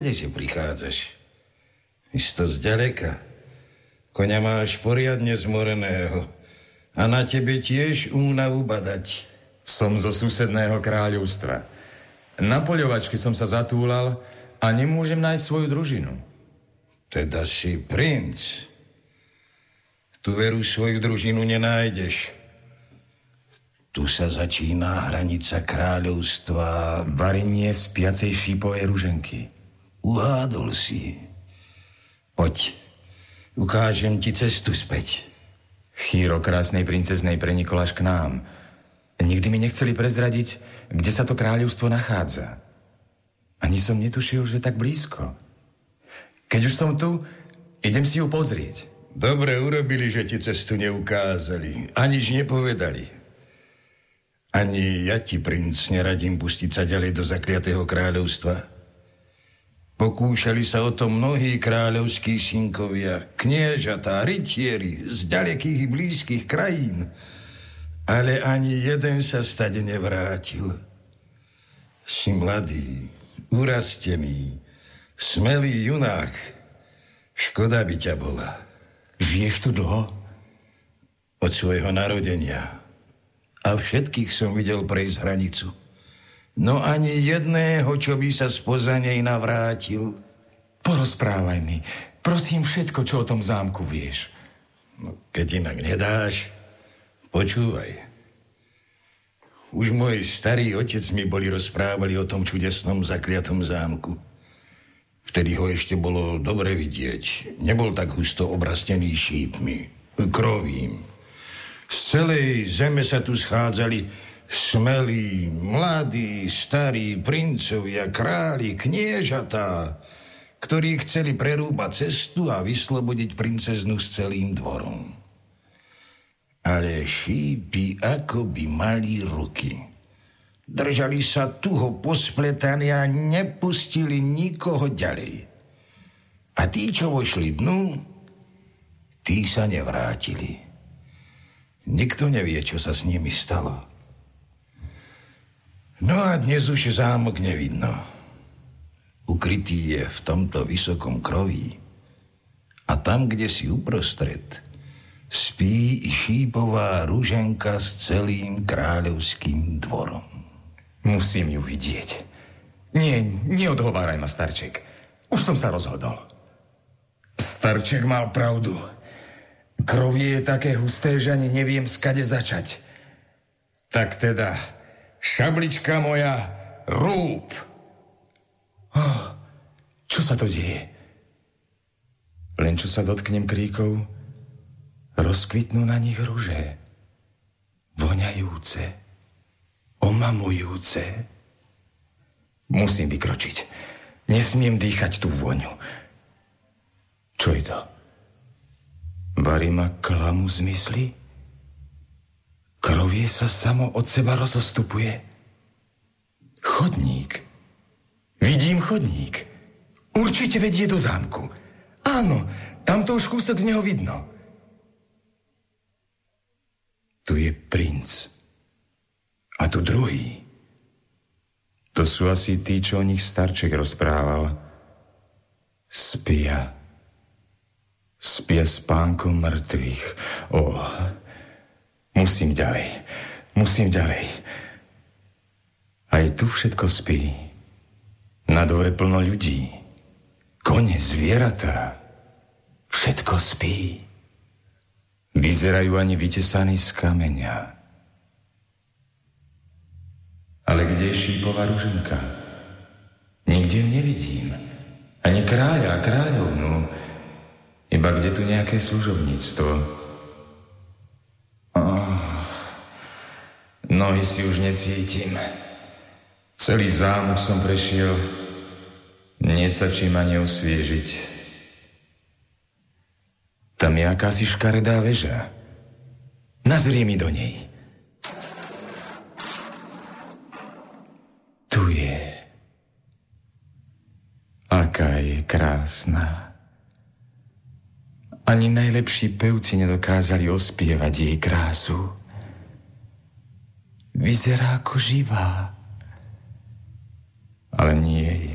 Kdeže prichádzaš? Isto zďaleka. Koňa máš poriadne zmoreného. A na tebe tiež únavu badať. Som zo susedného kráľovstva. Na poľovačky som sa zatúlal a nemôžem nájsť svoju družinu. Teda si princ. Tu veru svoju družinu nenájdeš. Tu sa začína hranica kráľovstva. Varenie spiacej šípovej ruženky. Uhádol si. Poď, ukážem ti cestu späť. Chýro krásnej princeznej prenikol až k nám. Nikdy mi nechceli prezradiť, kde sa to kráľovstvo nachádza. Ani som netušil, že tak blízko. Keď už som tu, idem si ju pozrieť. Dobre urobili, že ti cestu neukázali. Aniž nepovedali. Ani ja ti, princ, neradím pustiť sa ďalej do zakliatého kráľovstva. Pokúšali sa o to mnohí kráľovskí synkovia, kniežatá, rytieri z ďalekých i blízkych krajín. Ale ani jeden sa stade nevrátil. Si mladý, urastený, smelý junák. Škoda by ťa bola. Žiješ tu dlho? Od svojho narodenia. A všetkých som videl prejsť hranicu. No ani jedného, čo by sa spoza nej navrátil. Porozprávaj mi, prosím, všetko, čo o tom zámku vieš. No, keď inak nedáš, počúvaj. Už môj starý otec mi boli rozprávali o tom čudesnom zakliatom zámku. Vtedy ho ešte bolo dobre vidieť. Nebol tak husto obrastený šípmi, krovím. Z celej zeme sa tu schádzali smelí, mladí, starí, princovia, králi, kniežatá, ktorí chceli prerúbať cestu a vyslobodiť princeznu s celým dvorom. Ale šípy akoby mali ruky. Držali sa tuho pospletaní a nepustili nikoho ďalej. A tí, čo vošli dnu, tí sa nevrátili. Nikto nevie, čo sa s nimi stalo. No a dnes už zámok nevidno. Ukrytý je v tomto vysokom kroví. A tam, kde si uprostred, spí i šípová ruženka s celým kráľovským dvorom. Musím ju vidieť. Nie, neodhováraj ma, starček. Už som sa rozhodol. Starček mal pravdu. Krovie je také husté, že ani neviem, skade začať. Tak teda, šablička moja, rúb! Oh, čo sa to deje? Len čo sa dotknem kríkov, rozkvitnú na nich ruže. Voňajúce, omamujúce. Musím vykročiť. Nesmiem dýchať tú vôňu. Čo je to? Varí ma klamu zmysly? Krovie sa samo od seba rozostupuje. Chodník. Vidím chodník. Určite vedie do zámku. Áno, tamto už kúsok z neho vidno. Tu je princ. A tu druhý. To sú asi tí, čo o nich starček rozprával. Spia. Spia spánkom mŕtvych. Musím ďalej. Aj tu všetko spí. Na dvore plno ľudí. Kone, zvieratá. Všetko spí. Vyzerajú ani vytesaní z kameňa. Ale kde je šípová ruženka? Nikde ju nevidím. Ani kráľa a kráľovnú. Iba kde tu nejaké služobníctvo. Nohy si už necítim. Celý zámok som prešiel. Nie sa čím ani osviežiť. Tam je akási škaredá väža. Nazrie mi do nej. Tu je. Aká je krásna. Ani najlepší pevci nedokázali ospievať jej krásu. Vyzerá ako živá. Ale nie je.